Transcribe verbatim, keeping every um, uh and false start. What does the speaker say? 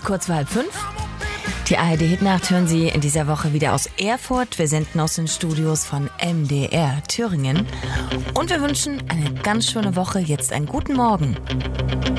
kurz vor halb fünf. Die A R D-Hitnacht hören Sie in dieser Woche wieder aus Erfurt. Wir senden aus den Studios von M D R Thüringen. Und wir wünschen eine ganz schöne Woche. Jetzt einen guten Morgen.